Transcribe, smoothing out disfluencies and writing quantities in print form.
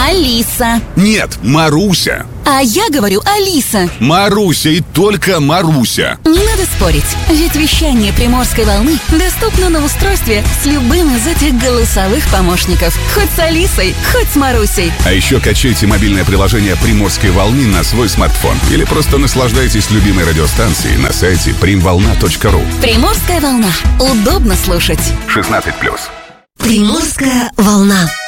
Алиса. Нет, Маруся. А я говорю Алиса. Маруся и только Маруся. Не надо спорить, ведь вещание Приморской волны доступно на устройстве с любым из этих голосовых помощников. Хоть с Алисой, хоть с Марусей. А еще качайте мобильное приложение Приморской волны на свой смартфон. Или просто наслаждайтесь любимой радиостанцией на сайте primvolna.ru. Приморская волна. Удобно слушать. 16+. Приморская волна.